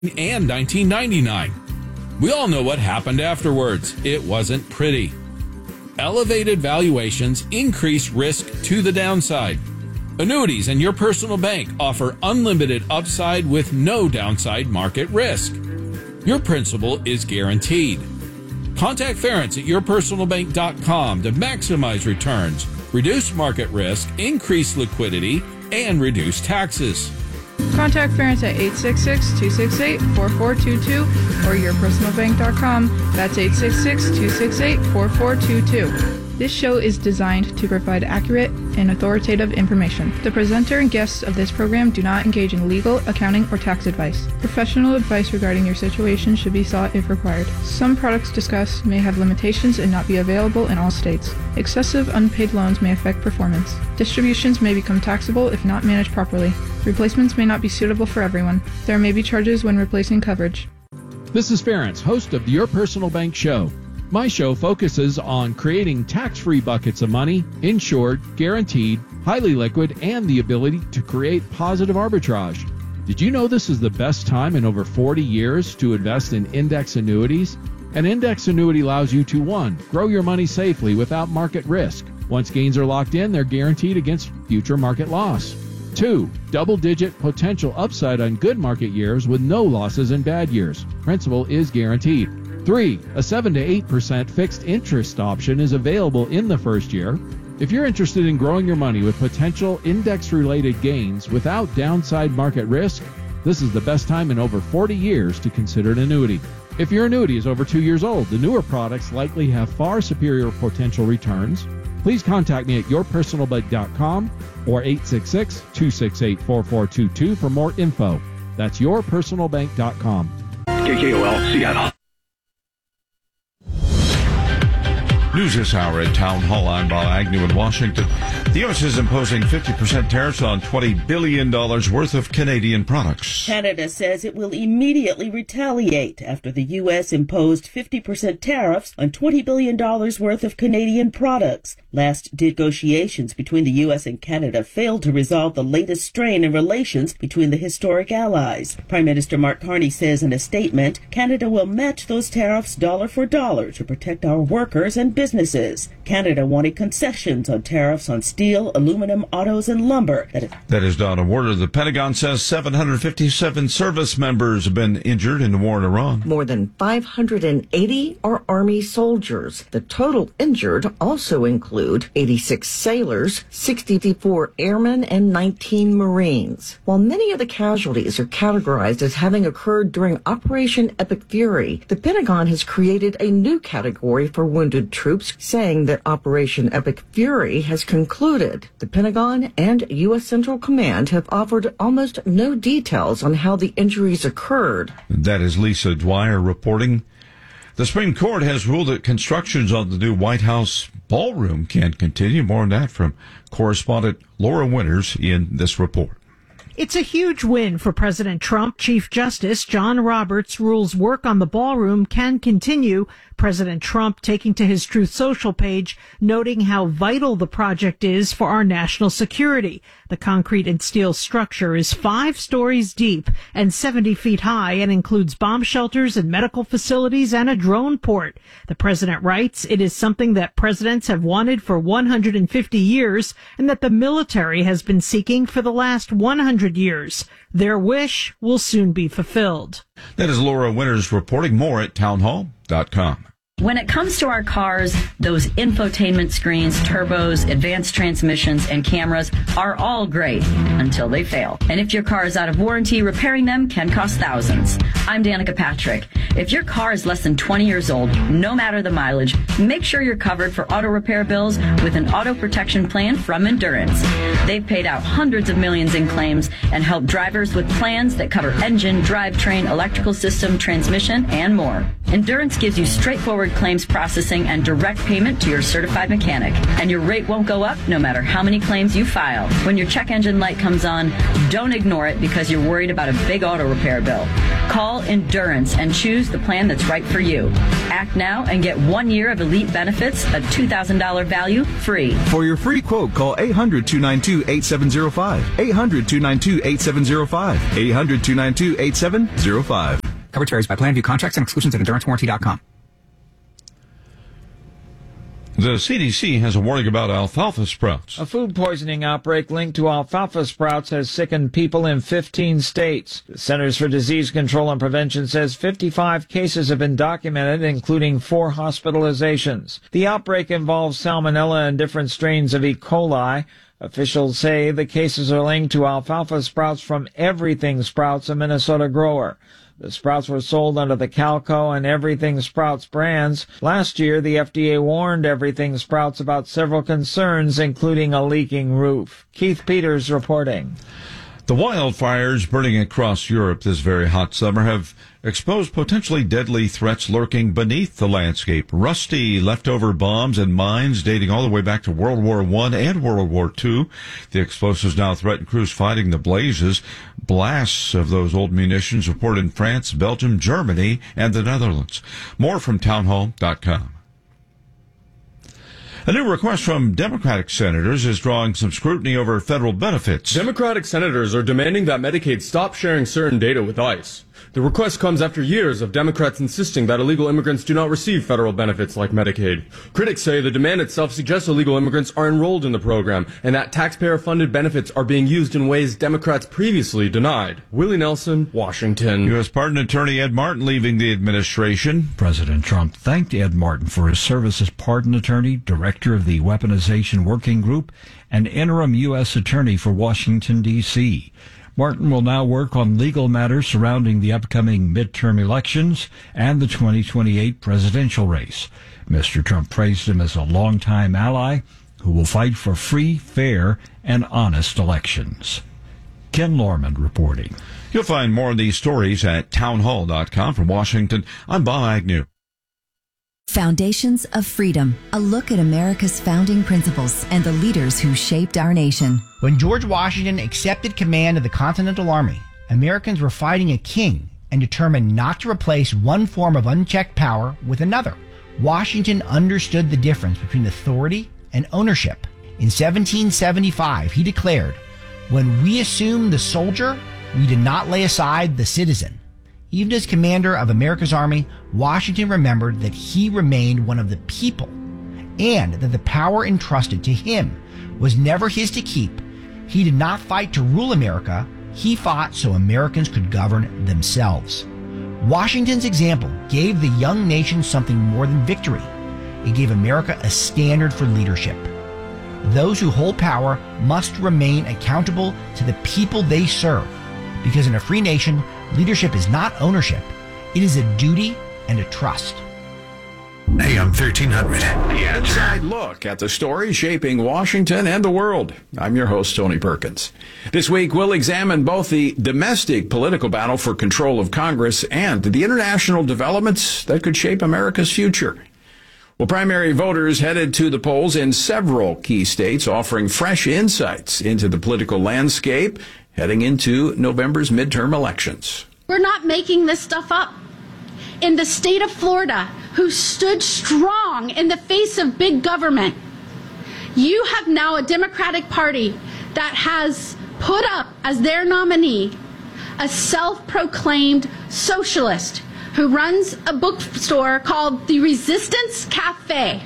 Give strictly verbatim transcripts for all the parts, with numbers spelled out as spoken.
and nineteen ninety-nine. We all know what happened afterwards. It wasn't pretty. Elevated valuations increase risk to the downside. Annuities and Your Personal Bank offer unlimited upside with no downside market risk. Your principal is guaranteed. Contact Ference at your personal bank dot com to maximize returns, reduce market risk, increase liquidity, and reduce taxes. Contact Ference at eight six six, two six eight, four four two two or your personal bank dot com. That's eight six six, two six eight, four four two two. This show is designed to provide accurate and authoritative information. The presenter and guests of this program do not engage in legal, accounting, or tax advice. Professional advice regarding your situation should be sought if required. Some products discussed may have limitations and not be available in all states. Excessive unpaid loans may affect performance. Distributions may become taxable if not managed properly. Replacements may not be suitable for everyone. There may be charges when replacing coverage. This is Ference, host of the Your Personal Bank Show. My show focuses on creating tax-free buckets of money, insured, guaranteed, highly liquid, and the ability to create positive arbitrage. Did you know this is the best time in over forty years to invest in index annuities? An index annuity allows you to, one, grow your money safely without market risk. Once gains are locked in, they're guaranteed against future market loss. Two, double-digit potential upside on good market years with no losses in bad years. Principal is guaranteed. Three, a seven to eight percent fixed interest option is available in the first year. If you're interested in growing your money with potential index-related gains without downside market risk, this is the best time in over forty years to consider an annuity. If your annuity is over two years old, the newer products likely have far superior potential returns. Please contact me at your personal bank dot com or eight six six, two six eight, four four two two for more info. That's your personal bank dot com. K K O L, Seattle. News this hour at Town Hall. I'm Bob Agnew in Washington. The U S is imposing fifty percent tariffs on twenty billion dollars worth of Canadian products. Canada says it will immediately retaliate after the U S imposed fifty percent tariffs on twenty billion dollars worth of Canadian products. Last negotiations between the U S and Canada failed to resolve the latest strain in relations between the historic allies. Prime Minister Mark Carney says in a statement, Canada will match those tariffs dollar for dollar to protect our workers and businesses. Canada wanted concessions on tariffs on steel, aluminum, autos, and lumber. That is, that is Donna Warder. The Pentagon says seven hundred fifty-seven service members have been injured in the war in Iran. More than five hundred eighty are Army soldiers. The total injured also include eighty-six sailors, sixty-four airmen, and nineteen Marines. While many of the casualties are categorized as having occurred during Operation Epic Fury, the Pentagon has created a new category for wounded troops, saying that Operation Epic Fury has concluded. The Pentagon and U S Central Command have offered almost no details on how the injuries occurred. That is Lisa Dwyer reporting. The Supreme Court has ruled that constructions on the new White House ballroom can continue. More on that from correspondent Laura Winters in this report. It's a huge win for President Trump. Chief Justice John Roberts rules work on the ballroom can continue. President Trump taking to his Truth Social page, noting how vital the project is for our national security. The concrete and steel structure is five stories deep and seventy feet high and includes bomb shelters and medical facilities and a drone port. The president writes, it is something that presidents have wanted for one hundred fifty years and that the military has been seeking for the last one hundred years. Their wish will soon be fulfilled. That is Laura Winters reporting. More at town hall dot com. When it comes to our cars, those infotainment screens, turbos, advanced transmissions, and cameras are all great until they fail. And if your car is out of warranty, repairing them can cost thousands. I'm Danica Patrick. If your car is less than twenty years old, no matter the mileage, make sure you're covered for auto repair bills with an auto protection plan from Endurance. They've paid out hundreds of millions in claims and help drivers with plans that cover engine, drivetrain, electrical system, transmission, and more. Endurance gives you straightforward claims processing and direct payment to your certified mechanic. And your rate won't go up no matter how many claims you file. When your check engine light comes on, don't ignore it because you're worried about a big auto repair bill. Call Endurance and choose the plan that's right for you. Act now and get one year of elite benefits, a two thousand dollars value, free. For your free quote, call eight hundred, two nine two, eight seven zero five. eight hundred, two nine two, eight seven zero five. eight hundred, two nine two, eight seven zero five. Coverage varies by plan. View contracts and exclusions at endurance warranty dot com. The C D C has a warning about alfalfa sprouts. A food poisoning outbreak linked to alfalfa sprouts has sickened people in fifteen states. The Centers for Disease Control and Prevention says fifty-five cases have been documented, including four hospitalizations. The outbreak involves salmonella and different strains of E. coli. Officials say the cases are linked to alfalfa sprouts from Everything Sprouts, a Minnesota grower. The sprouts were sold under the Calco and Everything Sprouts brands. Last year, the F D A warned Everything Sprouts about several concerns, including a leaking roof. Keith Peters reporting. The wildfires burning across Europe this very hot summer have exposed potentially deadly threats lurking beneath the landscape. Rusty leftover bombs and mines dating all the way back to World War One and World War Two. The explosives now threaten crews fighting the blazes. Blasts of those old munitions reported in France, Belgium, Germany, and the Netherlands. More from townhall dot com. A new request from Democratic senators is drawing some scrutiny over federal benefits. Democratic senators are demanding that Medicaid stop sharing certain data with ICE. The request comes after years of Democrats insisting that illegal immigrants do not receive federal benefits like Medicaid. Critics say the demand itself suggests illegal immigrants are enrolled in the program and that taxpayer-funded benefits are being used in ways Democrats previously denied. Willie Nelson, Washington. U S Pardon Attorney Ed Martin leaving the administration. President Trump thanked Ed Martin for his service as pardon attorney, director of the Weaponization Working Group, and interim U S attorney for Washington, D C Martin will now work on legal matters surrounding the upcoming midterm elections and the twenty twenty-eight presidential race. Mister Trump praised him as a longtime ally who will fight for free, fair, and honest elections. Ken Lorman reporting. You'll find more of these stories at townhall dot com. From Washington, I'm Bob Agnew. Foundations of Freedom, a look at America's founding principles and the leaders who shaped our nation. When George Washington accepted command of the Continental Army, Americans were fighting a king and determined not to replace one form of unchecked power with another. Washington understood the difference between authority and ownership. In seventeen seventy-five, he declared, "When we assume the soldier, we did not lay aside the citizen." Even as commander of America's army, Washington remembered that he remained one of the people and that the power entrusted to him was never his to keep. He did not fight to rule America. He fought so Americans could govern themselves. Washington's example gave the young nation something more than victory. It gave America a standard for leadership. Those who hold power must remain accountable to the people they serve, because in a free nation, leadership is not ownership. It is a duty and a trust. A M thirteen hundred. The Inside look at the story shaping Washington and the world. I'm your host, Tony Perkins. This week, we'll examine both the domestic political battle for control of Congress and the international developments that could shape America's future. Well, primary voters headed to the polls in several key states, offering fresh insights into the political landscape heading into November's midterm elections. We're not making this stuff up. In the state of Florida, who stood strong in the face of big government, you have now a Democratic Party that has put up as their nominee a self-proclaimed socialist who runs a bookstore called the Resistance Cafe.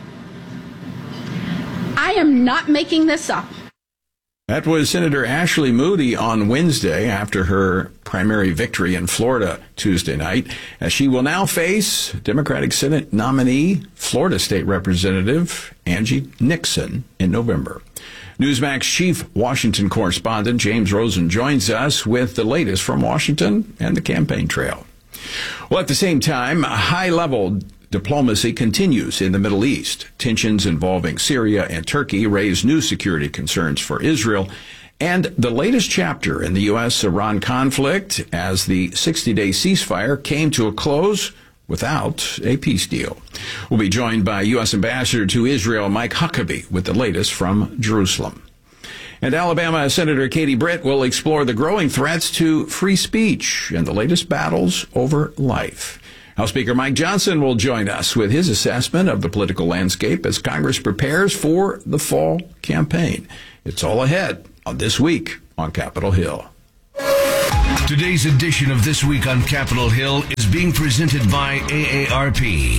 I am not making this up. That was Senator Ashley Moody on Wednesday after her primary victory in Florida Tuesday night, as she will now face Democratic Senate nominee, Florida State Representative Angie Nixon in November. Newsmax chief Washington correspondent James Rosen joins us with the latest from Washington and the campaign trail. Well, at the same time, high-level diplomacy continues in the Middle East. Tensions involving Syria and Turkey raise new security concerns for Israel. And the latest chapter in the U S Iran conflict, as the sixty-day ceasefire came to a close, without a peace deal. We'll be joined by U S Ambassador to Israel Mike Huckabee with the latest from Jerusalem. And Alabama Senator Katie Britt will explore the growing threats to free speech and the latest battles over life. House Speaker Mike Johnson will join us with his assessment of the political landscape as Congress prepares for the fall campaign. It's all ahead on This Week on Capitol Hill. Today's edition of This Week on Capitol Hill is being presented by A A R P.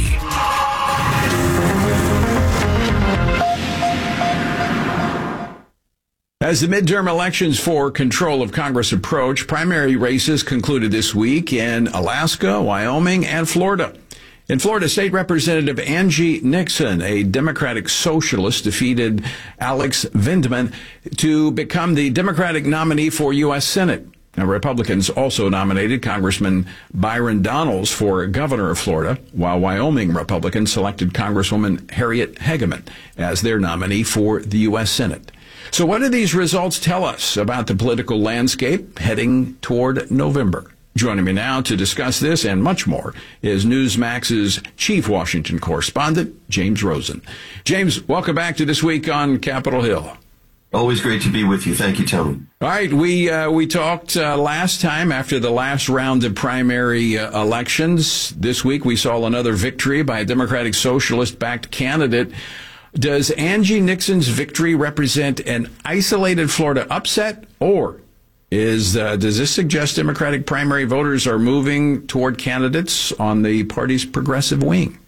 As the midterm elections for control of Congress approach, primary races concluded this week in Alaska, Wyoming, and Florida. In Florida, State Representative Angie Nixon, a Democratic socialist, defeated Alex Vindman to become the Democratic nominee for U S Senate. Now, Republicans also nominated Congressman Byron Donalds for governor of Florida, while Wyoming Republicans selected Congresswoman Harriet Hageman as their nominee for the U S Senate. So what do these results tell us about the political landscape heading toward November? Joining me now to discuss this and much more is Newsmax's chief Washington correspondent, James Rosen. James, welcome back to This Week on Capitol Hill. Always great to be with you. Thank you, Tony. All right, we uh, we talked uh, last time after the last round of primary uh, elections. This week we saw another victory by a Democratic Socialist-backed candidate. Does Angie Nixon's victory represent an isolated Florida upset, or is uh, does this suggest Democratic primary voters are moving toward candidates on the party's progressive wing?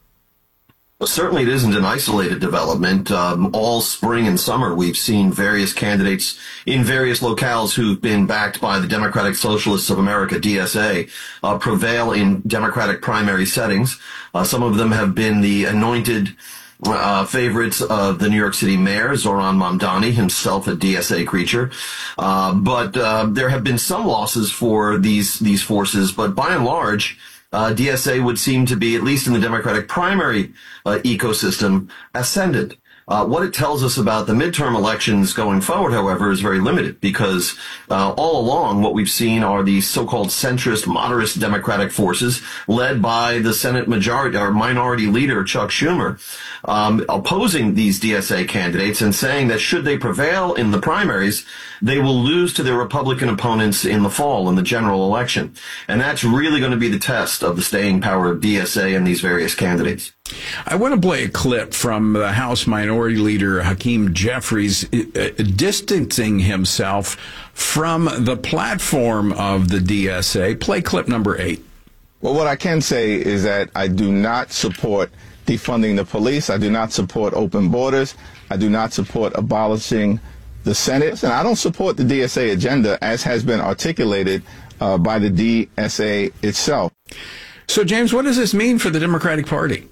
Well, certainly it isn't an isolated development. Um, all spring and summer, we've seen various candidates in various locales who've been backed by the Democratic Socialists of America, D S A, uh, prevail in Democratic primary settings. Uh, some of them have been the anointed Uh, favorites of the New York City mayor, Zohran Mamdani, himself a D S A creature. Uh, but uh, there have been some losses for these these forces, but by and large, uh, D S A would seem to be, at least in the Democratic primary uh, ecosystem, ascendant. Uh, what it tells us about the midterm elections going forward, however, is very limited, because uh, all along what we've seen are these so-called centrist, moderate Democratic forces led by the Senate majority or minority leader, Chuck Schumer, um, opposing these D S A candidates and saying that should they prevail in the primaries, they will lose to their Republican opponents in the fall in the general election. And that's really going to be the test of the staying power of D S A and these various candidates. I want to play a clip from the House Minority Leader Hakeem Jeffries uh, distancing himself from the platform of the D S A. Play clip number eight. Well, what I can say is that I do not support defunding the police. I do not support open borders. I do not support abolishing the Senate. And I don't support the D S A agenda as has been articulated uh, by the D S A itself. So, James, what does this mean for the Democratic Party?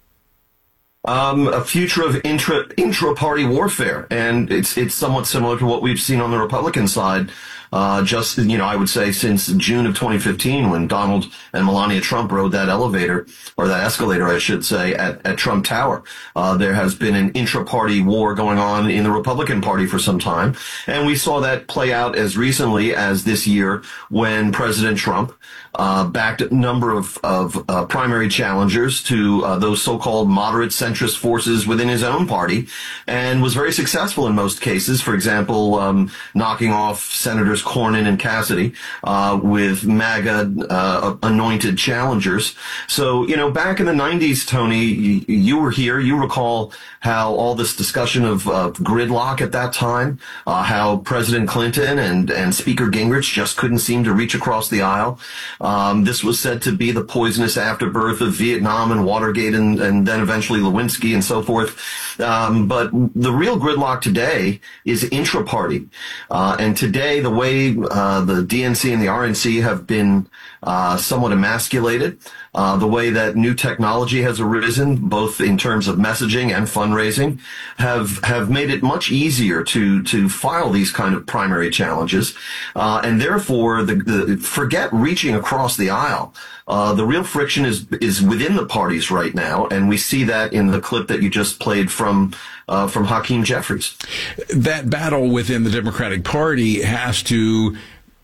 Um, a future of intra, intra-party warfare, and it's it's somewhat similar to what we've seen on the Republican side. Uh, just, you know, I would say since June of twenty fifteen, when Donald and Melania Trump rode that elevator, or that escalator, I should say, at, at Trump Tower. Uh, there has been an intra-party war going on in the Republican Party for some time. And we saw that play out as recently as this year when President Trump uh, backed a number of, of uh, primary challengers to uh, those so-called moderate centrist forces within his own party, and was very successful in most cases. For example, um, knocking off Senators Cornyn and Cassidy uh, with MAGA uh, anointed challengers. So, you know, back in the nineties, Tony, you, you were here. You recall how all this discussion of uh, gridlock at that time, uh, how President Clinton and, and Speaker Gingrich just couldn't seem to reach across the aisle. Um, this was said to be the poisonous afterbirth of Vietnam and Watergate and, and then eventually Lewinsky and so forth. Um, but the real gridlock today is intra-party. Uh, and today, the way uh, the D N C and the R N C have been uh, somewhat emasculated, uh, the way that new technology has arisen, both in terms of messaging and fundraising, have have made it much easier to to file these kind of primary challenges, uh, and therefore, the, the forget reaching across the aisle. Uh, the real friction is is within the parties right now, and we see that in the clip that you just played from uh, from Hakeem Jeffries. That battle within the Democratic Party has to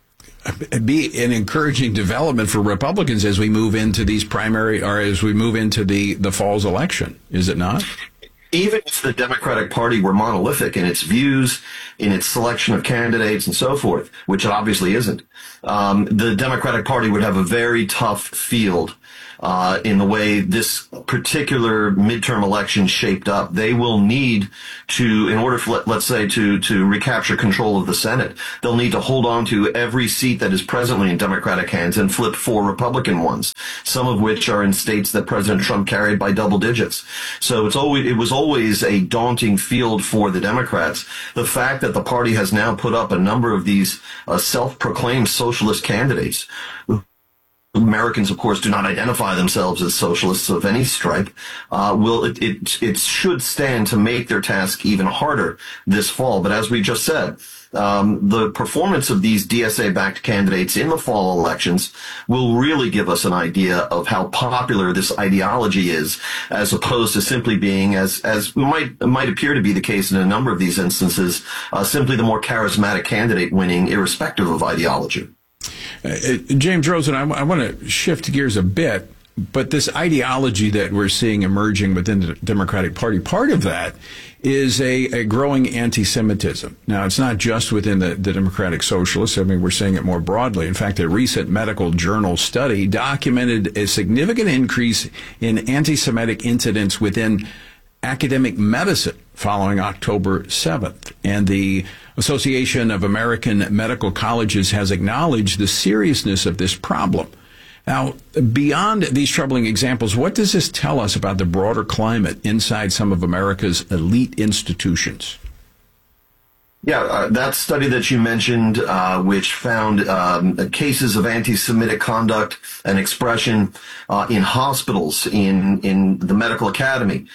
be an encouraging development for Republicans as we move into these primary, or as we move into the, the fall's election, is it not? Even if the Democratic Party were monolithic in its views, in its selection of candidates and so forth, which it obviously isn't, um, the Democratic Party would have a very tough field uh, in the way this particular midterm election shaped up. They will need to, in order for, let, let's say, to, to recapture control of the Senate, they'll need to hold on to every seat that is presently in Democratic hands and flip four Republican ones, some of which are in states that President Trump carried by double digits. So it's always, it was always a daunting field for the Democrats. The fact that the party has now put up a number of these uh, self-proclaimed socialist candidates, Americans, of course, do not identify themselves as socialists of any stripe, uh, will it, it, it should stand to make their task even harder this fall. But as we just said, um, the performance of these D S A-backed candidates in the fall elections will really give us an idea of how popular this ideology is, as opposed to simply being, as as might might appear to be the case in a number of these instances, uh, simply the more charismatic candidate winning, irrespective of ideology. Uh, James Rosen, I, w- I want to shift gears a bit, but this ideology that we're seeing emerging within the Democratic Party, part of that is a, a growing anti-Semitism. Now, it's not just within the, the Democratic Socialists. I mean, we're seeing it more broadly. In fact, a recent medical journal study documented a significant increase in anti-Semitic incidents within academic medicine following October seventh. And the Association of American Medical Colleges has acknowledged the seriousness of this problem. Now, beyond these troubling examples, what does this tell us about the broader climate inside some of America's elite institutions? Yeah, uh, that study that you mentioned, uh, which found um, cases of anti-Semitic conduct and expression uh, in hospitals, in in the medical academy,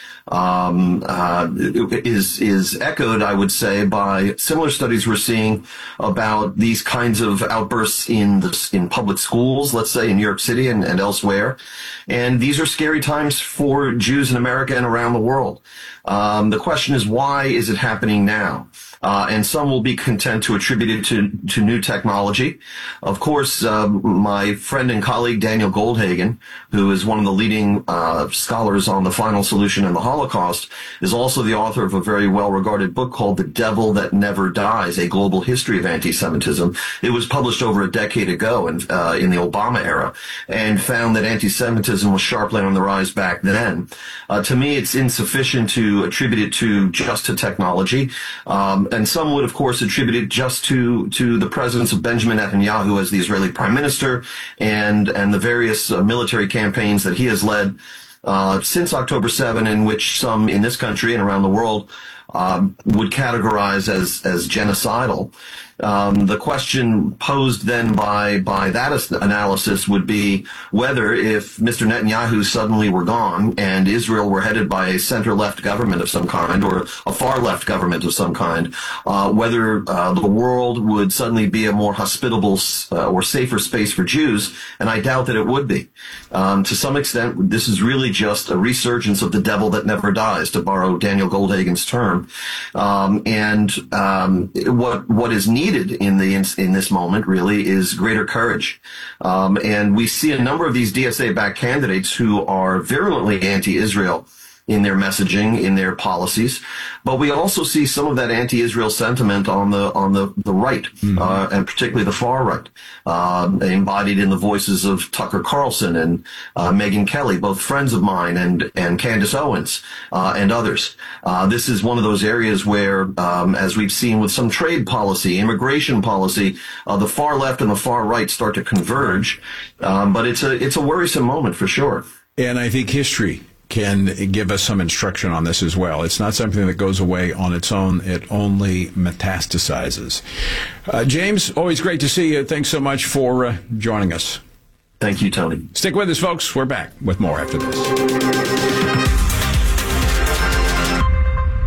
um, uh, is is echoed, I would say, by similar studies we're seeing about these kinds of outbursts in the in public schools, let's say in New York City and, and elsewhere. And these are scary times for Jews in America and around the world. Um, the question is, why is it happening now? Uh, and some will be content to attribute it to, to new technology. Of course, uh, my friend and colleague Daniel Goldhagen, who is one of the leading uh, scholars on the final solution in the Holocaust, is also the author of a very well-regarded book called The Devil That Never Dies, A Global History of Anti-Semitism. It was published over a decade ago in, uh, in the Obama era, and found that anti-Semitism was sharply on the rise back then. Uh, to me, it's insufficient to attribute it to just to technology. Um, And some would, of course, attribute it just to, to the presence of Benjamin Netanyahu as the Israeli prime minister and, and the various uh, military campaigns that he has led uh, since October seventh, in which some in this country and around the world um, would categorize as, as genocidal. Um, the question posed then by, by that analysis would be whether, if Mister Netanyahu suddenly were gone and Israel were headed by a center-left government of some kind or a far-left government of some kind, uh, whether uh, the world would suddenly be a more hospitable uh, or safer space for Jews, and I doubt that it would be. Um, to some extent, this is really just a resurgence of the devil that never dies, to borrow Daniel Goldhagen's term. Um, and um, what what is needed in the in this moment really is greater courage, um, and we see a number of these D S A-backed candidates who are virulently anti-Israel in their messaging, in their policies, but we also see some of that anti-Israel sentiment on the on the the right, mm-hmm. uh, and particularly the far right, uh, embodied in the voices of Tucker Carlson and uh, Megyn Kelly, both friends of mine, and and Candace Owens uh, and others. Uh, this is one of those areas where, um, as we've seen with some trade policy, immigration policy, uh, the far left and the far right start to converge. Um, but it's a it's a worrisome moment for sure. And I think history can give us some instruction on this as well. It's not something that goes away on its own. It only metastasizes. Uh, James, always great to see you. Thanks so much for uh, joining us. Thank you, Tony. Stick with us, folks. We're back with more after this.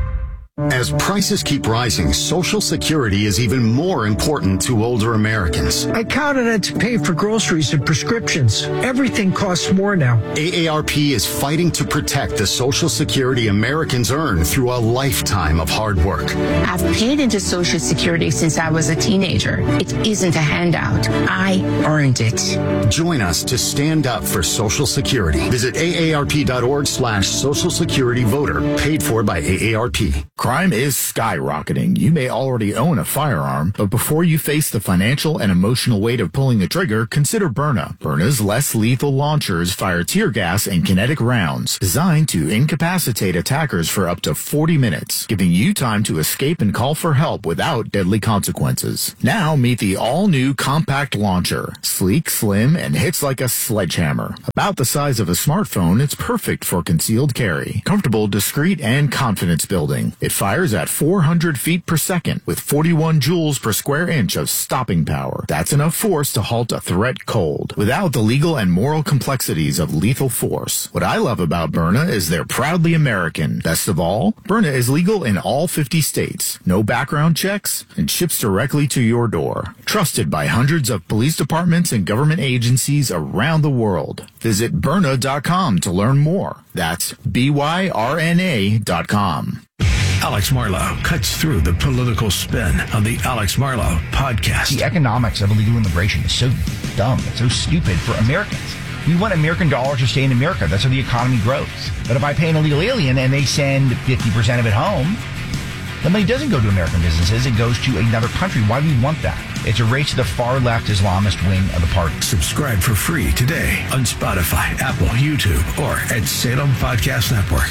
As prices keep rising, Social Security is even more important to older Americans. I count on it to pay for groceries and prescriptions. Everything costs more now. A A R P is fighting to protect the Social Security Americans earn through a lifetime of hard work. I've paid into Social Security since I was a teenager. It isn't a handout. I earned it. Join us to stand up for Social Security. Visit A A R P dot org slash Social Security Voter. Paid for by A A R P. Crime is skyrocketing. You may already own a firearm, but before you face the financial and emotional weight of pulling the trigger, consider Byrna. Byrna's less lethal launchers fire tear gas and kinetic rounds designed to incapacitate attackers for up to forty minutes, giving you time to escape and call for help without deadly consequences. Now meet the all-new compact launcher. Sleek, slim, and hits like a sledgehammer. About the size of a smartphone, it's perfect for concealed carry. Comfortable, discreet, and confidence building. It fires at four hundred feet per second with forty-one joules per square inch of stopping power. That's enough force to halt a threat cold, without the legal and moral complexities of lethal force. What I love about Byrna is they're proudly American. Best of all, Byrna is legal in all fifty states, no background checks, and ships directly to your door. Trusted by hundreds of police departments and government agencies around the world. Visit Byrna dot com to learn more. That's B Y R N A dot com. Alex Marlow cuts through the political spin on the Alex Marlow podcast. The economics of illegal immigration is so dumb. It's so stupid for Americans. We want American dollars to stay in America. That's how the economy grows. But if I pay an illegal alien and they send fifty percent of it home, the money doesn't go to American businesses. It goes to another country. Why do we want that? It's a race to the far-left Islamist wing of the party. Subscribe for free today on Spotify, Apple, YouTube, or at Salem Podcast Network.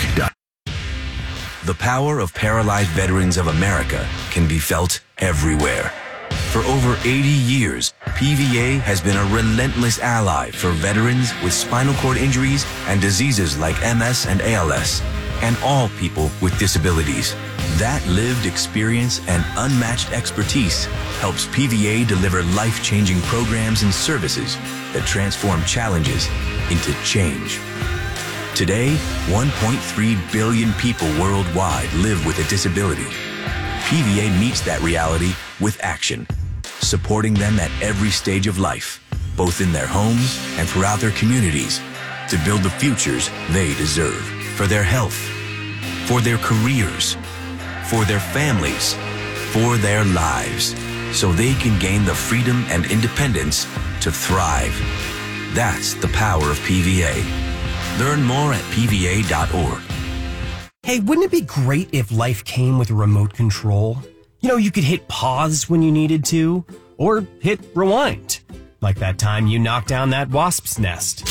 The power of Paralyzed Veterans of America can be felt everywhere. For over eighty years, P V A has been a relentless ally for veterans with spinal cord injuries and diseases like M S and A L S, and all people with disabilities. That lived experience and unmatched expertise helps P V A deliver life-changing programs and services that transform challenges into change. Today, one point three billion people worldwide live with a disability. P V A meets that reality with action, supporting them at every stage of life, both in their homes and throughout their communities, to build the futures they deserve for their health, for their careers, for their families, for their lives, so they can gain the freedom and independence to thrive. That's the power of P V A. Learn more at P V A dot org. Hey, wouldn't it be great if life came with a remote control? You know, you could hit pause when you needed to, or hit rewind. Like that time you knocked down that wasp's nest.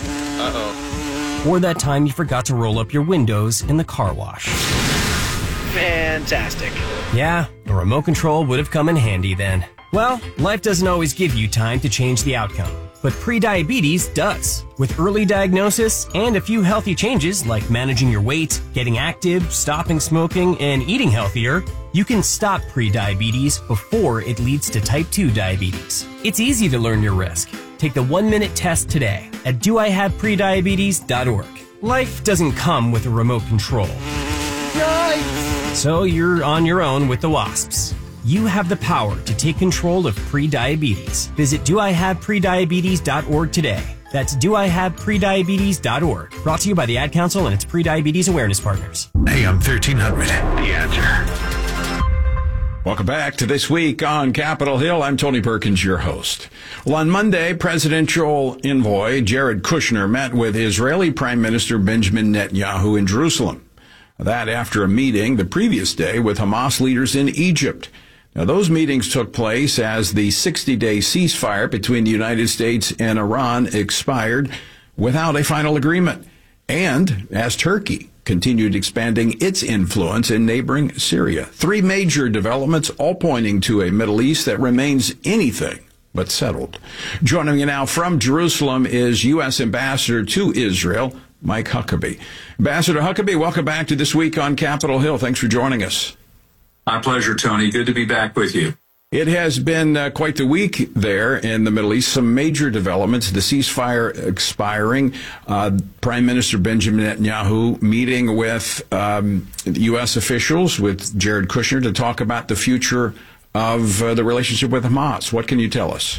Uh-oh. Or that time you forgot to roll up your windows in the car wash. Fantastic. Yeah, a remote control would have come in handy then. Well, life doesn't always give you time to change the outcome, but prediabetes does. With early diagnosis and a few healthy changes like managing your weight, getting active, stopping smoking, and eating healthier, you can stop prediabetes before it leads to type two diabetes. It's easy to learn your risk. Take the one-minute test today at do I have prediabetes dot org. Life doesn't come with a remote control. Nice. So you're on your own with the wasps. You have the power to take control of prediabetes. Visit do I have prediabetes dot org today. That's do I have prediabetes dot org. Brought to you by the Ad Council and its prediabetes awareness partners. A M thirteen hundred, The Answer. Welcome back to This Week on Capitol Hill. I'm Tony Perkins, your host. Well, on Monday, presidential envoy Jared Kushner met with Israeli Prime Minister Benjamin Netanyahu in Jerusalem. That after a meeting the previous day with Hamas leaders in Egypt. Now, those meetings took place as the sixty-day ceasefire between the United States and Iran expired without a final agreement, and as Turkey continued expanding its influence in neighboring Syria. Three major developments, all pointing to a Middle East that remains anything but settled. Joining me now from Jerusalem is U S Ambassador to Israel, Mike Huckabee. Ambassador Huckabee, welcome back to This Week on Capitol Hill. Thanks for joining us. My pleasure, Tony. Good to be back with you. It has been uh, quite the week there in the Middle East. Some major developments, the ceasefire expiring, uh, Prime Minister Benjamin Netanyahu meeting with um, U S officials, with Jared Kushner, to talk about the future of uh, the relationship with Hamas. What can you tell us?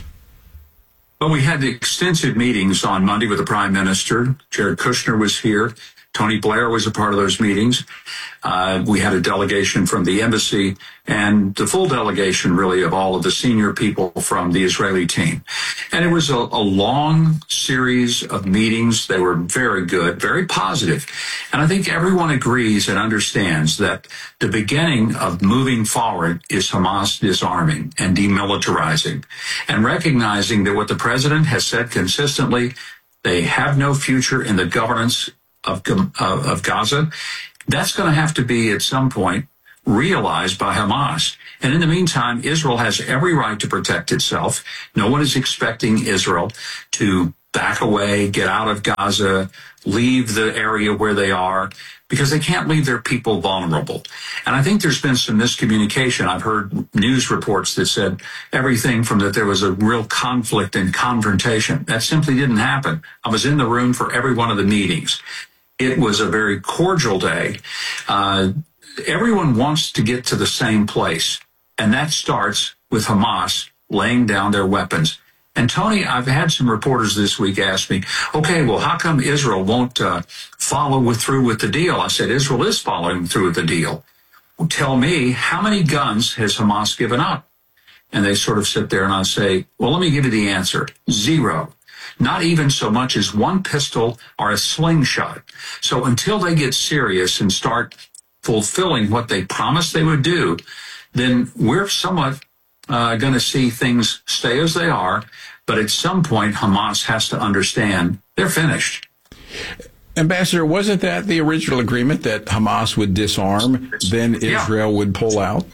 Well, we had extensive meetings on Monday with the Prime Minister. Jared Kushner was here. Tony Blair was a part of those meetings. Uh, we had a delegation from the embassy and the full delegation, really, of all of the senior people from the Israeli team. And it was a, a long series of meetings. They were very good, very positive. And I think everyone agrees and understands that the beginning of moving forward is Hamas disarming and demilitarizing, and recognizing that what the president has said consistently, they have no future in the governance Of, of, of Gaza. That's going to have to be at some point realized by Hamas. And in the meantime, Israel has every right to protect itself. No one is expecting Israel to back away, get out of Gaza, leave the area where they are, because they can't leave their people vulnerable. And I think there's been some miscommunication. I've heard news reports that said everything from that there was a real conflict and confrontation. That simply didn't happen. I was in the room for every one of the meetings. It was a very cordial day. Uh, everyone wants to get to the same place, and that starts with Hamas laying down their weapons. And Tony, I've had some reporters this week ask me, okay, well, how come Israel won't uh, follow with, through with the deal? I said, Israel is following through with the deal. Well, tell me, how many guns has Hamas given up? And they sort of sit there and I say, well, let me give you the answer. Zero. Not even so much as one pistol or a slingshot. So until they get serious and start fulfilling what they promised they would do, then we're somewhat uh, going to see things stay as they are. But at some point, Hamas has to understand they're finished. Ambassador, wasn't that the original agreement, that Hamas would disarm, then Israel yeah. would pull out?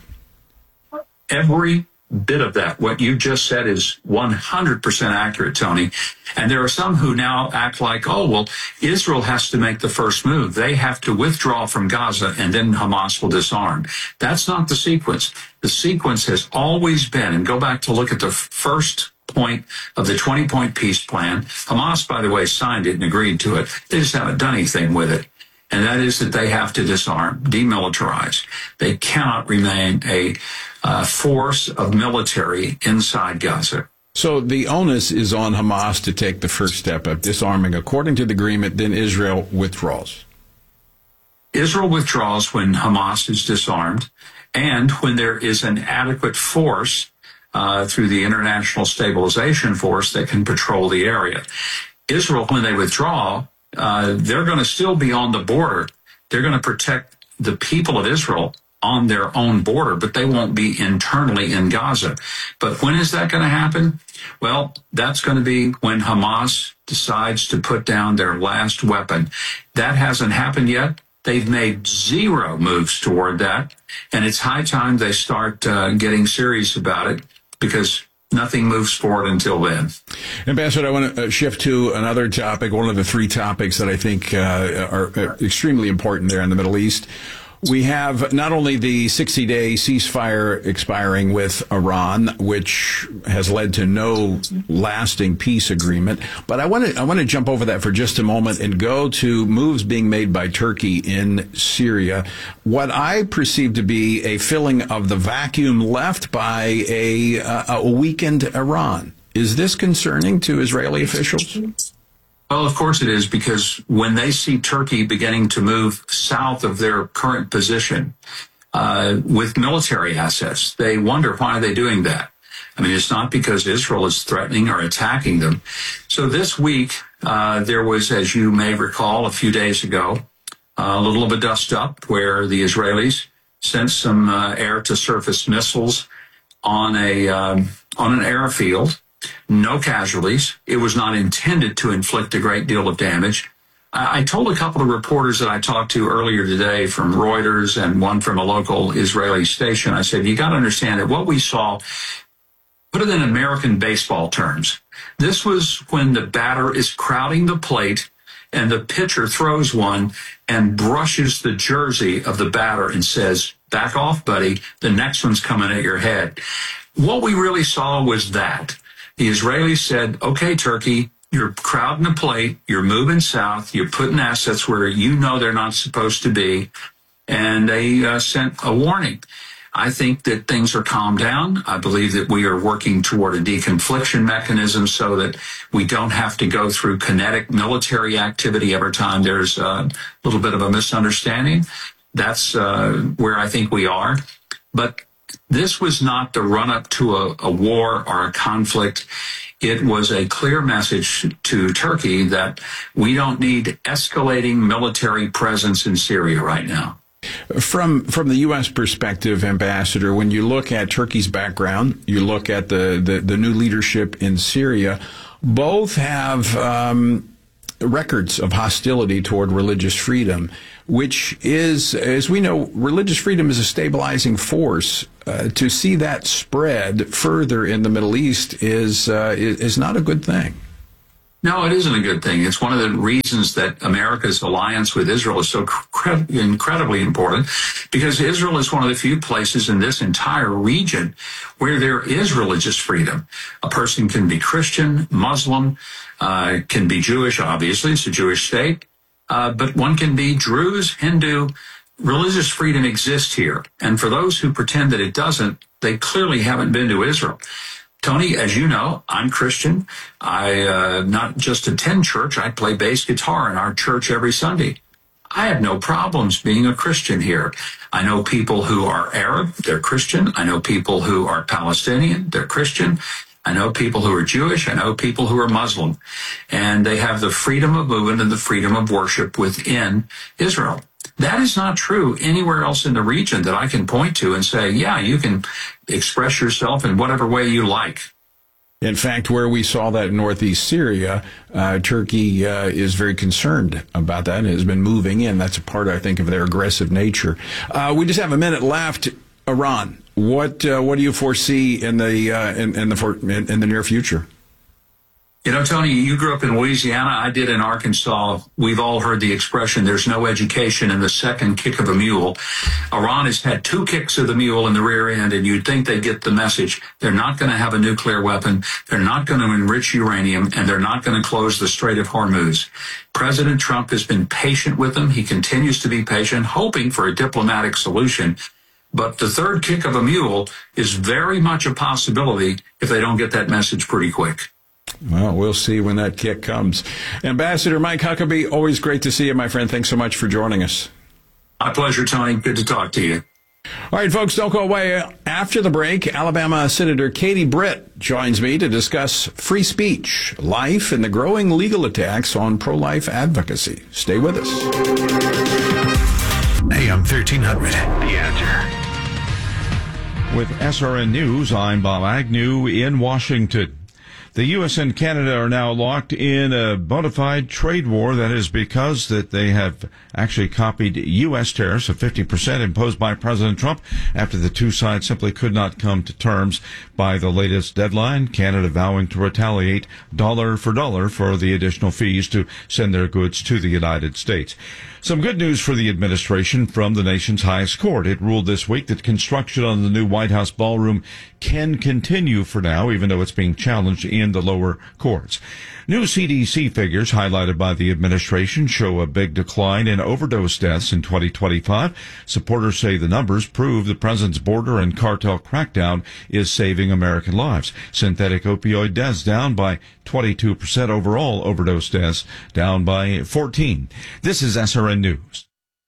Every bit of that. What you just said is one hundred percent accurate, Tony. And there are some who now act like, oh, well, Israel has to make the first move. They have to withdraw from Gaza and then Hamas will disarm. That's not the sequence. The sequence has always been, and go back to look at the first point of the twenty-point peace plan. Hamas, by the way, signed it and agreed to it. They just haven't done anything with it. And that is that they have to disarm, demilitarize. They cannot remain a uh, force of military inside Gaza. So the onus is on Hamas to take the first step of disarming according to the agreement, then Israel withdraws. Israel withdraws when Hamas is disarmed and when there is an adequate force uh, through the International Stabilization Force that can patrol the area. Israel, when they withdraw, Uh, they're going to still be on the border. They're going to protect the people of Israel on their own border, but they won't be internally in Gaza. But when is that going to happen? Well, that's going to be when Hamas decides to put down their last weapon. That hasn't happened yet. They've made zero moves toward that. And it's high time they start uh, getting serious about it, because nothing moves forward until then. Ambassador, I want to shift to another topic, one of the three topics that I think uh, are extremely important there in the Middle East. We have not only the sixty-day ceasefire expiring with Iran, which has led to no lasting peace agreement, but I want to I want to jump over that for just a moment and go to moves being made by Turkey in Syria. What I perceive to be a filling of the vacuum left by a, uh, a weakened Iran. Is this concerning to Israeli officials? Well, of course it is, because when they see Turkey beginning to move south of their current position uh, with military assets, they wonder, why are they doing that? I mean, it's not because Israel is threatening or attacking them. So this week, uh, there was, as you may recall, a few days ago, uh, a little of a dust-up where the Israelis sent some uh, air-to-surface missiles on a um, on an airfield. No casualties. It was not intended to inflict a great deal of damage. I told a couple of reporters that I talked to earlier today from Reuters and one from a local Israeli station, I said, you got to understand that what we saw, put it in American baseball terms, this was when the batter is crowding the plate and the pitcher throws one and brushes the jersey of the batter and says, back off, buddy, the next one's coming at your head. What we really saw was that the Israelis said, okay, Turkey, you're crowding the plate, you're moving south, you're putting assets where you know they're not supposed to be, and they uh, sent a warning. I think that things are calmed down. I believe that we are working toward a deconfliction mechanism so that we don't have to go through kinetic military activity every time there's a little bit of a misunderstanding. That's uh, where I think we are. But this was not the run-up to a, a war or a conflict. It was a clear message to Turkey that we don't need escalating military presence in Syria right now. From from the U S perspective, Ambassador, when you look at Turkey's background, you look at the, the, the new leadership in Syria, both have um, records of hostility toward religious freedom, which is, as we know, religious freedom is a stabilizing force. Uh, to see that spread further in the Middle East is, uh, is not a good thing. No, it isn't a good thing. It's one of the reasons that America's alliance with Israel is so cre- incredibly important, because Israel is one of the few places in this entire region where there is religious freedom. A person can be Christian, Muslim, uh, can be Jewish, obviously, it's a Jewish state, uh, but one can be Druze, Hindu. Religious freedom exists here. And for those who pretend that it doesn't, they clearly haven't been to Israel. Tony, as you know, I'm Christian. I uh, not just attend church, I play bass guitar in our church every Sunday. I have no problems being a Christian here. I know people who are Arab, they're Christian. I know people who are Palestinian, they're Christian. I know people who are Jewish. I know people who are Muslim. And they have the freedom of movement and the freedom of worship within Israel. That is not true anywhere else in the region that I can point to and say, yeah, you can express yourself in whatever way you like. In fact, where we saw that in northeast Syria, uh, Turkey uh, is very concerned about that and has been moving in. That's a part, I think, of their aggressive nature. Uh, we just have a minute left. Iran, what uh, what do you foresee in the uh, in, in the for, in, in the near future? You know, Tony, you grew up in Louisiana. I did in Arkansas. We've all heard the expression, there's no education in the second kick of a mule. Iran has had two kicks of the mule in the rear end, and you'd think they'd get the message. They're not going to have a nuclear weapon. They're not going to enrich uranium, and they're not going to close the Strait of Hormuz. President Trump has been patient with them. He continues to be patient, hoping for a diplomatic solution. But the third kick of a mule is very much a possibility if they don't get that message pretty quick. Well, we'll see when that kick comes. Ambassador Mike Huckabee, always great to see you, my friend. Thanks so much for joining us. My pleasure, Tony. Good to talk to you. All right, folks, don't go away. After the break, Alabama Senator Katie Britt joins me to discuss free speech, life, and the growing legal attacks on pro-life advocacy. Stay with us. A M thirteen hundred, The Answer. With S R N News, I'm Bob Agnew in Washington. The U S and Canada are now locked in a bona fide trade war. That is because that they have actually copied U S tariffs of fifty percent imposed by President Trump after the two sides simply could not come to terms by the latest deadline, Canada vowing to retaliate dollar for dollar for the additional fees to send their goods to the United States. Some good news for the administration from the nation's highest court. It ruled this week that construction on the new White House ballroom can continue for now, even though it's being challenged in the lower courts. New C D C figures highlighted by the administration show a big decline in overdose deaths in twenty twenty-five. Supporters say the numbers prove the president's border and cartel crackdown is saving American lives. Synthetic opioid deaths down by twenty-two percent, overall overdose deaths down by fourteen. This is S R N News.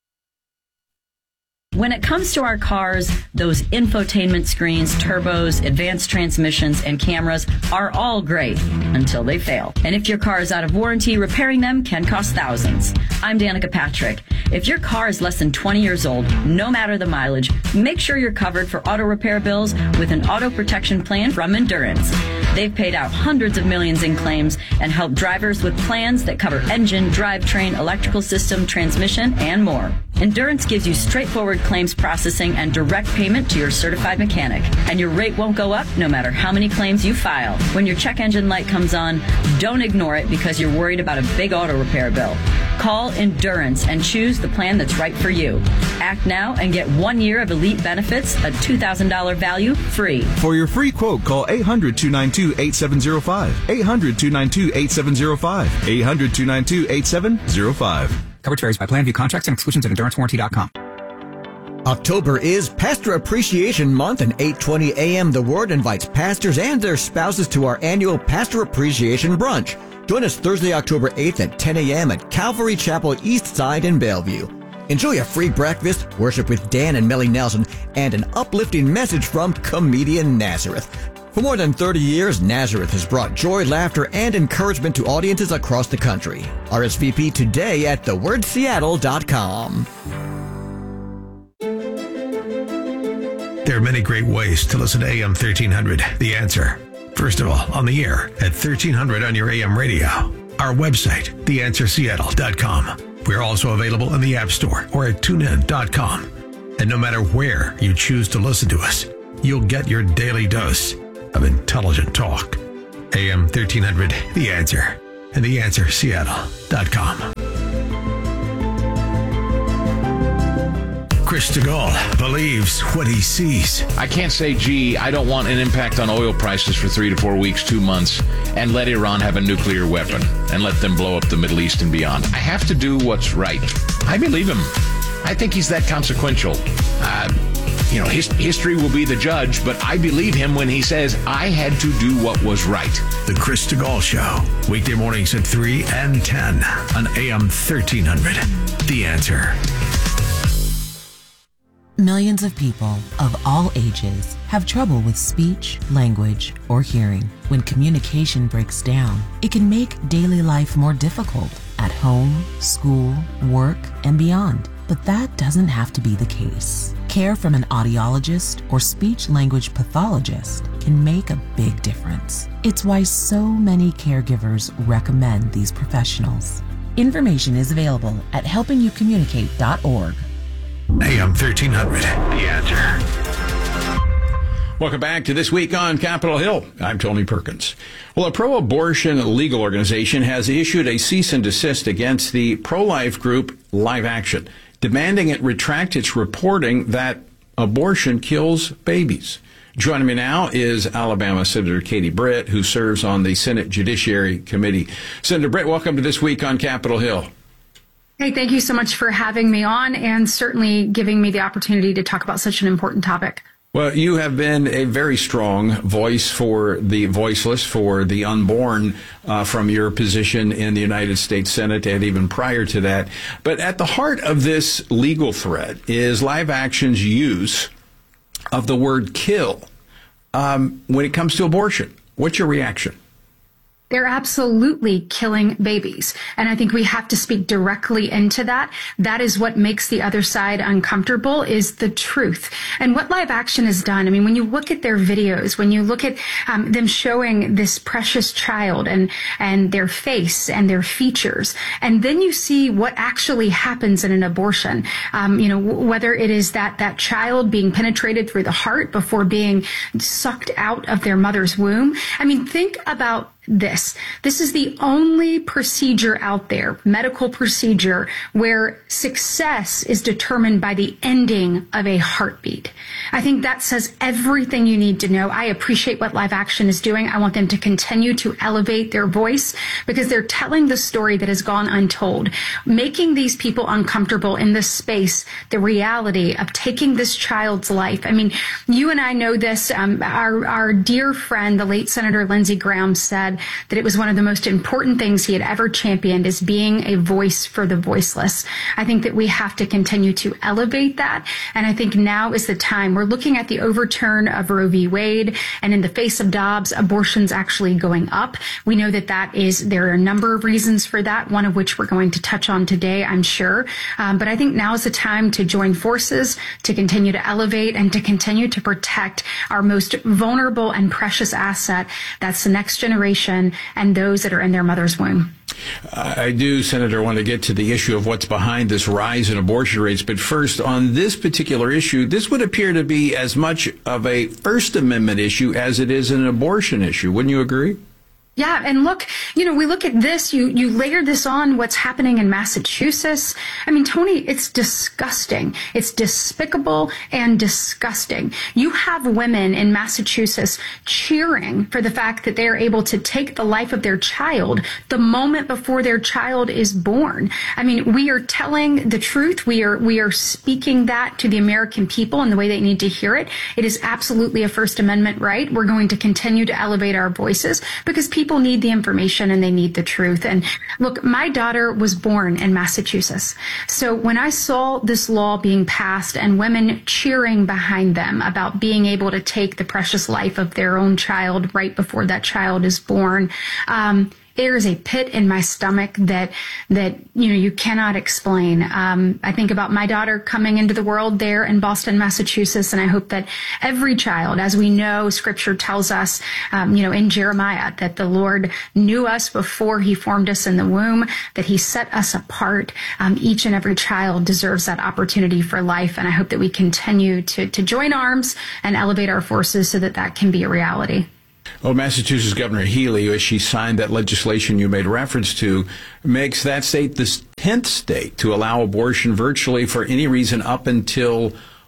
When it comes to our cars, those infotainment screens, turbos, advanced transmissions, and cameras are all great until they fail. And if your car is out of warranty, repairing them can cost thousands. I'm Danica Patrick. If your car is less than twenty years old, no matter the mileage, make sure you're covered for auto repair bills with an auto protection plan from Endurance. They've paid out hundreds of millions in claims and helped drivers with plans that cover engine, drivetrain, electrical system, transmission, and more. Endurance gives you straightforward claims processing and direct payment to your certified mechanic. And your rate won't go up no matter how many claims you file. When your check engine light comes on, don't ignore it because you're worried about a big auto repair bill. Call Endurance and choose the plan that's right for you. Act now and get one year of elite benefits, a two thousand dollars value, free. For your free quote, call eight hundred, two nine two, eight seven zero five. eight hundred, two nine two, eight seven zero five. eight hundred, two nine two, eight seven zero five. Coverage varies by plan. View contracts and exclusions at endurance warranty dot com. October is Pastor Appreciation Month, and eight twenty a.m. The Word invites pastors and their spouses to our annual Pastor Appreciation Brunch. Join us Thursday, October eighth at ten a.m. at Calvary Chapel East Side in Bellevue. Enjoy a free breakfast, worship with Dan and Melly Nelson, and an uplifting message from comedian Nazareth. For more than thirty years, Nazareth has brought joy, laughter, and encouragement to audiences across the country. R S V P today at the word seattle dot com. There are many great ways to listen to A M thirteen hundred, The Answer. First of all, on the air at thirteen hundred on your A M radio. Our website, the answer seattle dot com. We're also available in the App Store or at tune in dot com. And no matter where you choose to listen to us, you'll get your daily dose of intelligent talk. A M thirteen hundred, The Answer, and the answer seattle dot com. Chris DeGaulle believes what he sees. I can't say, gee, I don't want an impact on oil prices for three to four weeks, two months, and let Iran have a nuclear weapon and let them blow up the Middle East and beyond. I have to do what's right. I believe him. I think he's that consequential. Uh, you know, his, history will be the judge, but I believe him when he says, I had to do what was right. The Chris DeGaulle Show, weekday mornings at three and ten on A M thirteen hundred. The Answer. Millions of people of all ages have trouble with speech, language, or hearing. When communication breaks down, it can make daily life more difficult at home, school, work, and beyond. But that doesn't have to be the case. Care from an audiologist or speech-language pathologist can make a big difference. It's why so many caregivers recommend these professionals. Information is available at helping you communicate dot org. A M thirteen hundred, The Answer. Welcome back to This Week on Capitol Hill. I'm Tony Perkins. Well, a pro-abortion legal organization has issued a cease and desist against the pro-life group Live Action, demanding it retract its reporting that abortion kills babies. Joining me now is Alabama Senator Katie Britt, who serves on the Senate Judiciary Committee. Senator Britt, welcome to This Week on Capitol Hill. Hey, thank you so much for having me on and certainly giving me the opportunity to talk about such an important topic. Well, you have been a very strong voice for the voiceless, for the unborn, uh, from your position in the United States Senate and even prior to that. But at the heart of this legal threat is Live Action's use of the word kill um, when it comes to abortion. What's your reaction? They're absolutely killing babies. And I think we have to speak directly into that. That is what makes the other side uncomfortable, is the truth. And what Live Action has done, I mean, when you look at their videos, when you look at um, them showing this precious child and, and their face and their features, and then you see what actually happens in an abortion, um, you know, whether it is that, that child being penetrated through the heart before being sucked out of their mother's womb. I mean, think about this. This is the only procedure out there, medical procedure, where success is determined by the ending of a heartbeat. I think that says everything you need to know. I appreciate what Live Action is doing. I want them to continue to elevate their voice because they're telling the story that has gone untold, making these people uncomfortable in this space, the reality of taking this child's life. I mean, you and I know this. Um, our, our dear friend, the late Senator Lindsey Graham, said that it was one of the most important things he had ever championed, is being a voice for the voiceless. I think that we have to continue to elevate that. And I think now is the time. We're looking at the overturn of Roe v. Wade, and in the face of Dobbs, abortion's actually going up. We know that that is, there are a number of reasons for that, one of which we're going to touch on today, I'm sure. Um, but I think now is the time to join forces, to continue to elevate, and to continue to protect our most vulnerable and precious asset. That's the next generation and those that are in their mother's womb. I do, Senator, want to get to the issue of what's behind this rise in abortion rates. But first, on this particular issue, this would appear to be as much of a First Amendment issue as it is an abortion issue. Wouldn't you agree? Yeah. And look, you know, we look at this, you, you layer this on what's happening in Massachusetts. I mean, Tony, it's disgusting. It's despicable and disgusting. You have women in Massachusetts cheering for the fact that they're able to take the life of their child the moment before their child is born. I mean, we are telling the truth. We are, we are speaking that to the American people in the way they need to hear it. It is absolutely a First Amendment right. We're going to continue to elevate our voices because people People need the information and they need the truth. And look, my daughter was born in Massachusetts. So when I saw this law being passed and women cheering behind them about being able to take the precious life of their own child right before that child is born, um, there is a pit in my stomach that, that, you know, you cannot explain. Um, I think about my daughter coming into the world there in Boston, Massachusetts, and I hope that every child, as we know, Scripture tells us, um, you know, in Jeremiah, that the Lord knew us before he formed us in the womb, that he set us apart. Um, each and every child deserves that opportunity for life, and I hope that we continue to, to join arms and elevate our forces so that that can be a reality. Well, Massachusetts Governor Healy, as she signed that legislation you made reference to, makes that state the tenth state to allow abortion virtually for any reason up until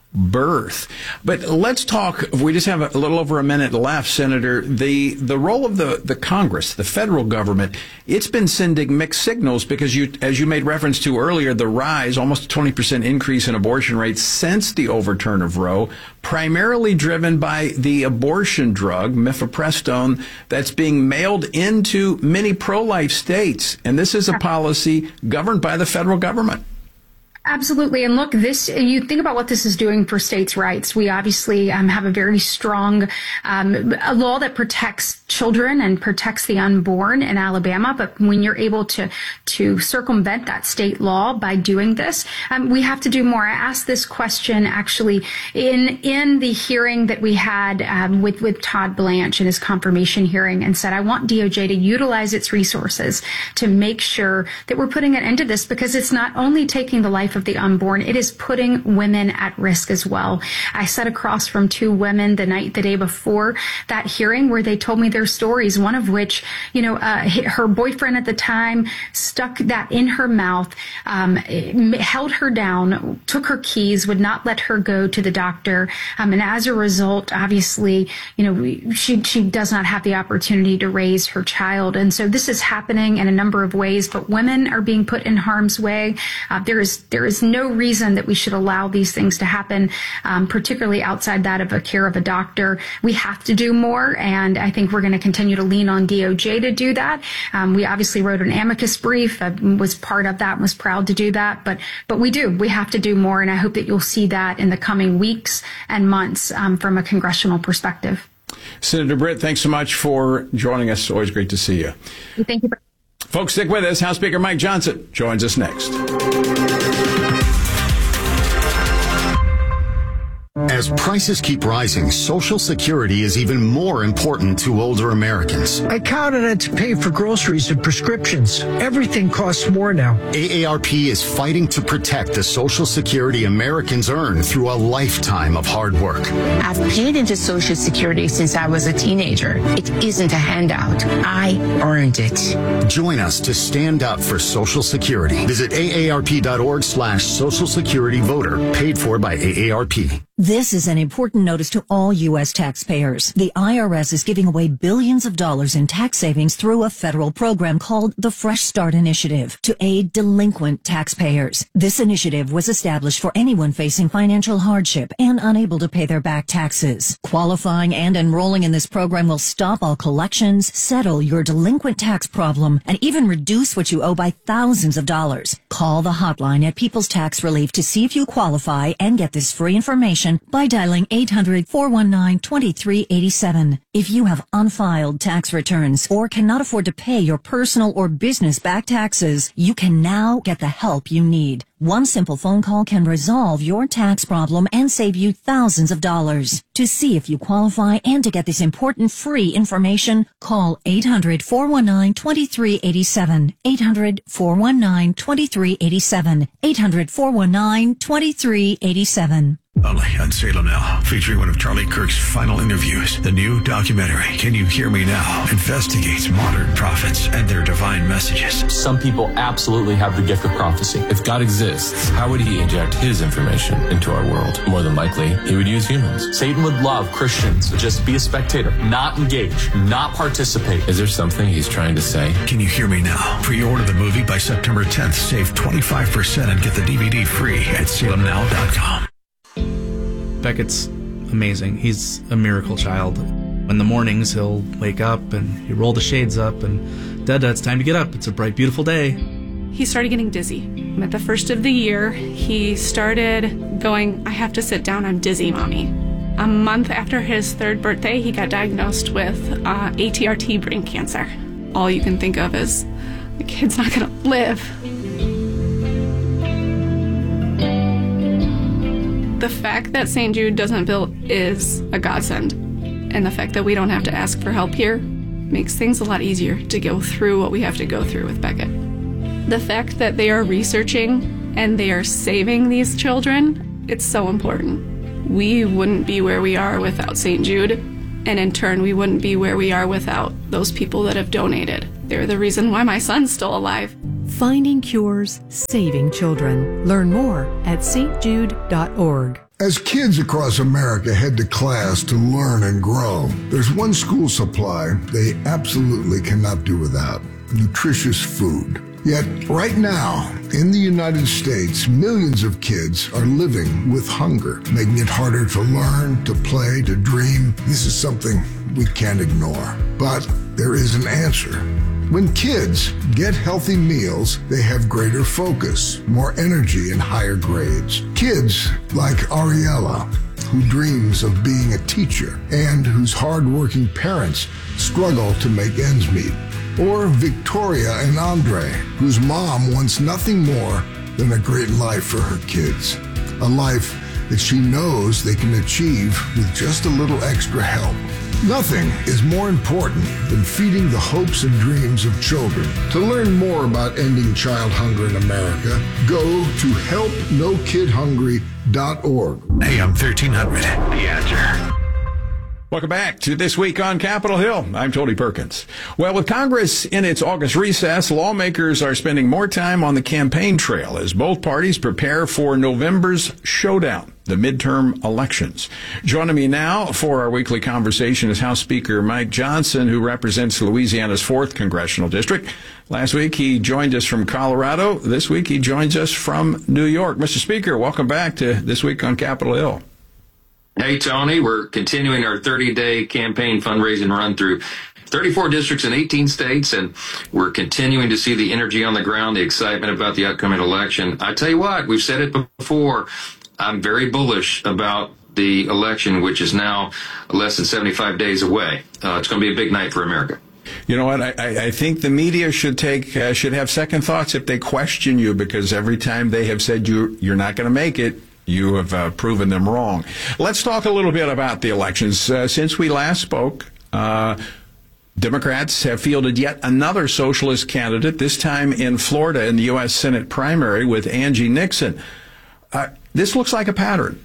birth. But let's talk, we just have a little over a minute left, Senator, the the role of the, the Congress, the federal government. It's been sending mixed signals because, you, as you made reference to earlier, the rise, almost a twenty percent increase in abortion rates since the overturn of Roe, primarily driven by the abortion drug, mifepristone, that's being mailed into many pro-life states. And this is a policy governed by the federal government. Absolutely. And look, this, you think about what this is doing for states' rights. We obviously um, have a very strong um, a law that protects children and protects the unborn in Alabama. But when you're able to to circumvent that state law by doing this, um, we have to do more. I asked this question actually in in the hearing that we had um, with, with Todd Blanche in his confirmation hearing, and said, I want D O J to utilize its resources to make sure that we're putting an end to this, because it's not only taking the life of the unborn, it is putting women at risk as well. I sat across from two women the night, the day before that hearing, where they told me their stories, one of which, you know, uh, her boyfriend at the time stuck that in her mouth, um, held her down, took her keys, would not let her go to the doctor. Um, and as a result, obviously, you know, she, she does not have the opportunity to raise her child. And so this is happening in a number of ways, but women are being put in harm's way. Uh, there is, there is no reason that we should allow these things to happen, um, particularly outside that of a care of a doctor. We have to do more, and I think we're going to continue to lean on D O J to do that. Um, we obviously wrote an amicus brief, uh, was part of that, and was proud to do that, but but we do. We have to do more, and I hope that you'll see that in the coming weeks and months um, from a congressional perspective. Senator Britt, thanks so much for joining us. Always great to see you. Thank you. Folks, stick with us. House Speaker Mike Johnson joins us next. As prices keep rising, Social Security is even more important to older Americans. I count on it to pay for groceries and prescriptions. Everything costs more now. A A R P is fighting to protect the Social Security Americans earn through a lifetime of hard work. I've paid into Social Security since I was a teenager. It isn't a handout. I earned it. Join us to stand up for Social Security. Visit A A R P dot org slash Social Security Voter, paid for by A A R P. This is an important notice to all U S taxpayers. The I R S is giving away billions of dollars in tax savings through a federal program called the Fresh Start Initiative to aid delinquent taxpayers. This initiative was established for anyone facing financial hardship and unable to pay their back taxes. Qualifying and enrolling in this program will stop all collections, settle your delinquent tax problem, and even reduce what you owe by thousands of dollars. Call the hotline at People's Tax Relief to see if you qualify and get this free information by dialing eight hundred, four one nine, two three eight seven. If you have unfiled tax returns or cannot afford to pay your personal or business back taxes, you can now get the help you need. One simple phone call can resolve your tax problem and save you thousands of dollars. To see if you qualify and to get this important free information, call eight hundred, four one nine, two three eight seven. eight hundred, four one nine, two three eight seven. eight hundred, four one nine, two three eight seven. Only on Salem Now, featuring one of Charlie Kirk's final interviews. The new documentary, Can You Hear Me Now?, investigates modern prophets and their divine messages. Some people absolutely have the gift of prophecy. If God exists, how would he inject his information into our world? More than likely, he would use humans. Satan would love Christians to just be a spectator, not engage, not participate. Is there something he's trying to say? Can You Hear Me Now? Pre-order the movie by September tenth. Save twenty-five percent and get the D V D free at salem now dot com. Beckett's amazing. He's a miracle child. In the mornings, he'll wake up and he roll the shades up and, Dada, it's time to get up. It's a bright, beautiful day. He started getting dizzy. At the first of the year, he started going, I have to sit down, I'm dizzy, Mommy. A month after his third birthday, he got diagnosed with uh, A T R T brain cancer. All you can think of is, the kid's not gonna live. The fact that Saint Jude doesn't bill is a godsend. And the fact that we don't have to ask for help here makes things a lot easier to go through what we have to go through with Beckett. The fact that they are researching and they are saving these children, it's so important. We wouldn't be where we are without Saint Jude, and in turn, we wouldn't be where we are without those people that have donated. They're the reason why my son's still alive. Finding cures, saving children. Learn more at s t jude dot org. As kids across America head to class to learn and grow, there's one school supply they absolutely cannot do without: nutritious food. Yet, right now, in the United States, millions of kids are living with hunger, making it harder to learn, to play, to dream. This is something we can't ignore. But there is an answer. When kids get healthy meals, they have greater focus, more energy, and higher grades. Kids like Ariella, who dreams of being a teacher and whose hardworking parents struggle to make ends meet. Or Victoria and Andre, whose mom wants nothing more than a great life for her kids. A life that she knows they can achieve with just a little extra help. Nothing is more important than feeding the hopes and dreams of children. To learn more about ending child hunger in America, go to help no kid hungry dot org. A M thirteen hundred, The Answer. Welcome back to This Week on Capitol Hill. I'm Tony Perkins. Well, with Congress in its August recess, lawmakers are spending more time on the campaign trail as both parties prepare for November's showdown, the midterm elections. Joining me now for our weekly conversation is House Speaker Mike Johnson, who represents Louisiana's fourth Congressional District. Last week, he joined us from Colorado. This week, he joins us from New York. Mister Speaker, welcome back to This Week on Capitol Hill. Hey, Tony, we're continuing our thirty-day campaign fundraising run through thirty-four districts in eighteen states, and we're continuing to see the energy on the ground, the excitement about the upcoming election. I tell you what, we've said it before, I'm very bullish about the election, which is now less than seventy-five days away. Uh, it's going to be a big night for America. You know what? I, I think the media should take uh, should have second thoughts if they question you, because every time they have said you you're not going to make it, you have uh, proven them wrong. Let's talk a little bit about the elections. Uh, since we last spoke, uh, Democrats have fielded yet another socialist candidate, this time in Florida in the U S Senate primary with Angie Nixon. Uh, this looks like a pattern.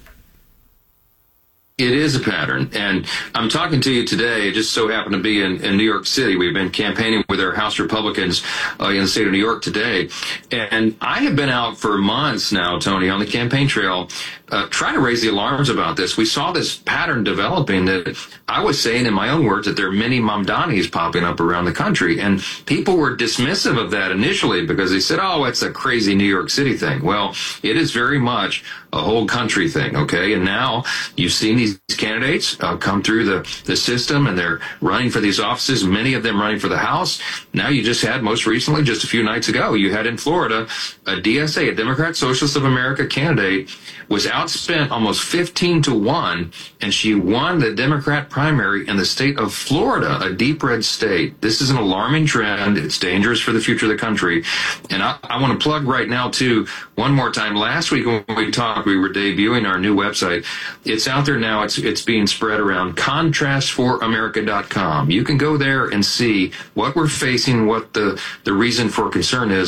It is a pattern, and I'm talking to you today. It just so happened to be in, in New York City. We've been campaigning with our House Republicans uh, in the state of New York today, and I have been out for months now, Tony, on the campaign trail, uh, trying to raise the alarms about this. We saw this pattern developing that I was saying in my own words that there are many Mamdanis popping up around the country, and people were dismissive of that initially because they said, oh, it's a crazy New York City thing. Well, it is very much a whole country thing, okay? And now you've seen these candidates uh, come through the, the system, and they're running for these offices, many of them running for the House. Now you just had, most recently, just a few nights ago, you had in Florida, a D S A, a Democrat Socialist of America candidate, was outspent almost fifteen to one, and she won the Democrat primary in the state of Florida, a deep red state. This is an alarming trend. It's dangerous for the future of the country. And I, I want to plug right now, too, one more time. Last week when we talked, we were debuting our new website. It's out there now. It's it's being spread around, contrast for america dot com. You can go there and see what we're facing, what the, the reason for concern is.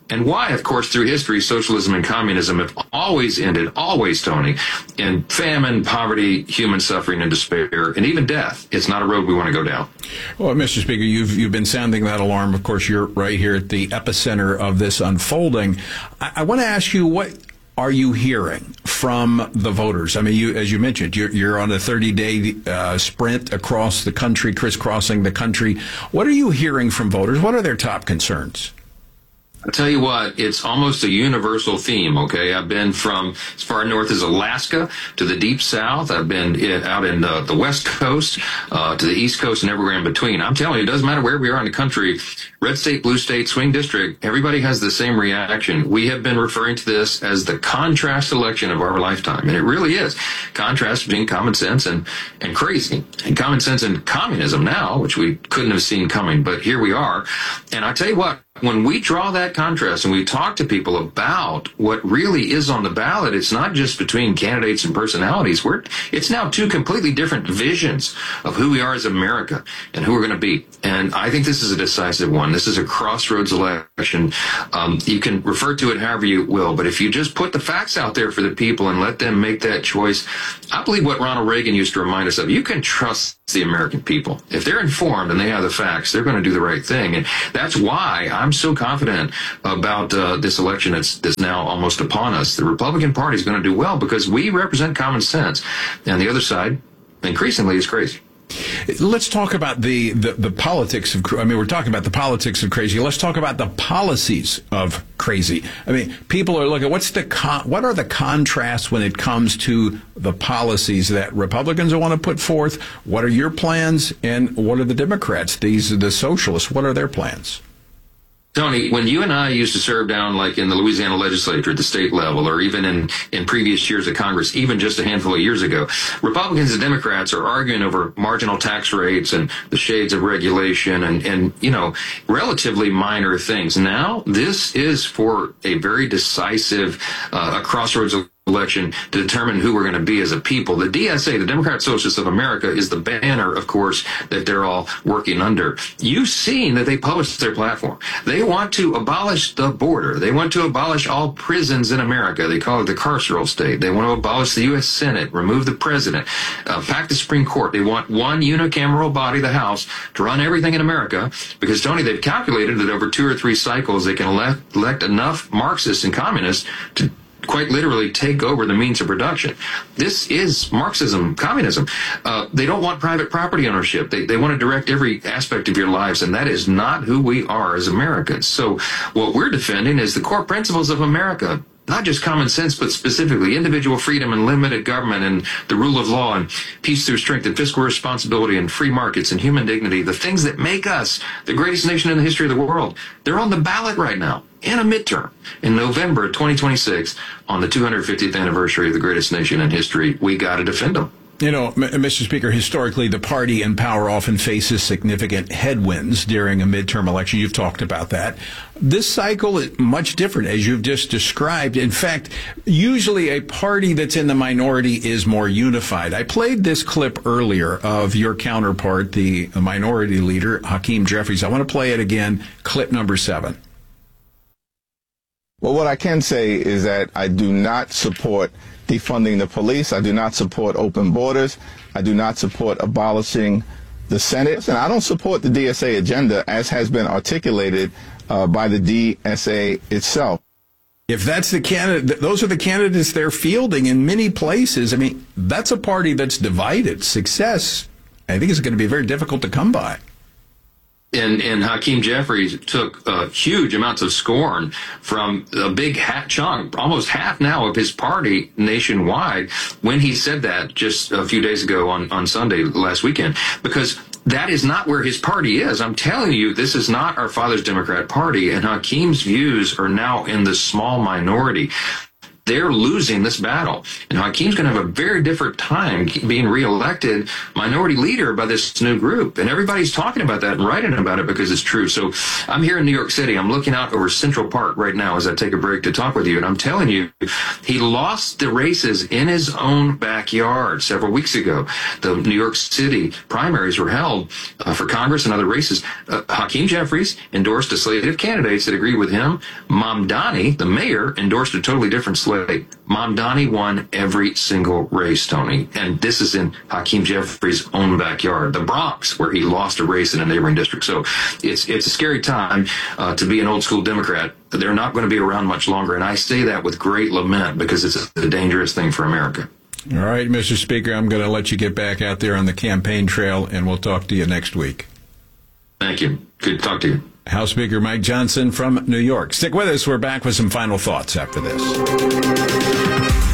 And why, of course, through history, socialism and communism have always ended, always, Tony, in famine, poverty, human suffering, and despair, and even death. It's not a road we want to go down. Well, Mister Speaker, you've you've been sounding that alarm. Of course, you're right here at the epicenter of this unfolding. I, I want to ask you, what are you hearing from the voters? I mean, you, as you mentioned, you're, you're on a thirty-day uh, sprint across the country, crisscrossing the country. What are you hearing from voters? What are their top concerns? I'll tell you what, it's almost a universal theme, okay? I've been from as far north as Alaska to the deep south. I've been in, out in uh, the west coast uh, to the east coast and everywhere in between. I'm telling you, it doesn't matter where we are in the country, red state, blue state, swing district, everybody has the same reaction. We have been referring to this as the contrast election of our lifetime, and it really is. Contrast between common sense and, and crazy, and common sense and communism now, which we couldn't have seen coming, but here we are. And I tell you what, when we draw that contrast and we talk to people about what really is on the ballot, it's not just between candidates and personalities. We're, it's now two completely different visions of who we are as America and who we're going to be. And I think this is a decisive one. This is a crossroads election. Um, you can refer to it however you will, but if you just put the facts out there for the people and let them make that choice, I believe what Ronald Reagan used to remind us of, you can trust the American people. If they're informed and they have the facts, they're going to do the right thing. And that's why I'm so confident about uh, this election that's, that's now almost upon us. The Republican Party is going to do well because we represent common sense. And the other side, increasingly, is crazy. Let's talk about the, the, the politics of, I mean, we're talking about the politics of crazy. Let's talk about the policies of crazy. I mean, people are looking, what's the, con, what are the contrasts when it comes to the policies that Republicans want to put forth? What are your plans? And what are the Democrats, these, the socialists, what are their plans? Tony, when you and I used to serve down like in the Louisiana legislature at the state level, or even in, in previous years of Congress, even just a handful of years ago, Republicans and Democrats are arguing over marginal tax rates and the shades of regulation and, and you know, relatively minor things. Now, this is for a very decisive uh, crossroads election to determine who we're going to be as a people. The D S A, the Democrat Socialists of America, is the banner, of course, that they're all working under. You've seen that they published their platform. They want to abolish the border. They want to abolish all prisons in America. They call it the carceral state. They want to abolish the U S Senate, remove the president, uh, pack the Supreme Court. They want one unicameral body, the House, to run everything in America because, Tony, they've calculated that over two or three cycles they can elect, elect enough Marxists and communists to quite literally take over the means of production. This is Marxism, communism. Uh, they don't want private property ownership. They, they want to direct every aspect of your lives, and that is not who we are as Americans. So what we're defending is the core principles of America. Not just common sense, but specifically individual freedom and limited government and the rule of law and peace through strength and fiscal responsibility and free markets and human dignity, the things that make us the greatest nation in the history of the world. They're on the ballot right now in a midterm in November twenty twenty-six on the two hundred fiftieth anniversary of the greatest nation in history. We got to defend them. You know, Mister Speaker, historically, the party in power often faces significant headwinds during a midterm election. You've talked about that. This cycle is much different, as you've just described. In fact, usually a party that's in the minority is more unified. I played this clip earlier of your counterpart, the minority leader, Hakeem Jeffries. I want to play it again, clip number seven. Well, what I can say is that I do not support defunding the police. I do not support open borders. I do not support abolishing the Senate. And I don't support the D S A agenda as has been articulated uh, by the D S A itself. If that's the candidate, those are the candidates they're fielding in many places. I mean, that's a party that's divided. Success, I think, is going to be very difficult to come by. And, and Hakeem Jeffries took uh, huge amounts of scorn from a big hat chunk, almost half now of his party nationwide, when he said that just a few days ago on, on Sunday last weekend, because that is not where his party is. I'm telling you, this is not our father's Democrat Party, and Hakeem's views are now in the small minority. they're losing this battle. And Hakeem's going to have a very different time being reelected minority leader by this new group. And everybody's talking about that and writing about it because it's true. So I'm here in New York City. I'm looking out over Central Park right now as I take a break to talk with you. And I'm telling you, he lost the races in his own backyard several weeks ago. The New York City primaries were held uh, for Congress and other races. Uh, Hakeem Jeffries endorsed a slate of candidates that agreed with him. Mamdani, the mayor, endorsed a totally different slate. Mamdani won every single race, Tony. And this is in Hakeem Jeffries' own backyard, the Bronx, where he lost a race in a neighboring district. So it's it's a scary time uh, to be an old school Democrat. They're not going to be around much longer. And I say that with great lament because it's a dangerous thing for America. All right, Mister Speaker, I'm going to let you get back out there on the campaign trail, and we'll talk to you next week. Thank you. Good to talk to you. House Speaker Mike Johnson from New York. Stick with us. We're back with some final thoughts after this.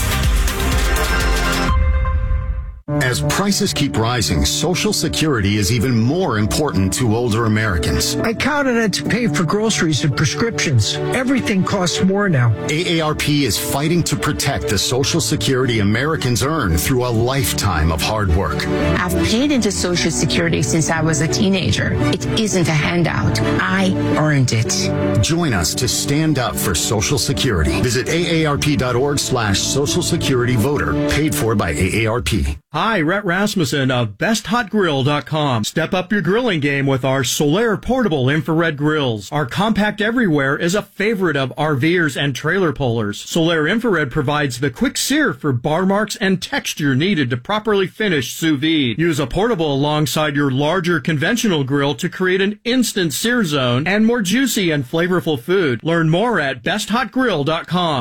As prices keep rising, Social Security is even more important to older Americans. I count on it to pay for groceries and prescriptions. Everything costs more now. A A R P is fighting to protect the Social Security Americans earn through a lifetime of hard work. I've paid into Social Security since I was a teenager. It isn't a handout. I earned it. Join us to stand up for Social Security. Visit A A R P dot org slash Social Security Voter. Paid for by A A R P. Hi, Rhett Rasmussen of best hot grill dot com. Step up your grilling game with our Solaire portable infrared grills. Our compact everywhere is a favorite of RVers and trailer pullers. Solaire infrared provides the quick sear for bar marks and texture needed to properly finish sous vide. Use a portable alongside your larger conventional grill to create an instant sear zone and more juicy and flavorful food. Learn more at best hot grill dot com.